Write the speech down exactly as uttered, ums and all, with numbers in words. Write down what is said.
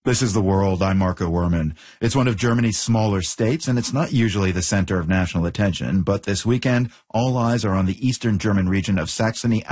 This is The World. I'm Marco Werman. It's one of Germany's smaller states, and it's not usually the center of national attention. But this weekend, all eyes are on the eastern German region of Saxony.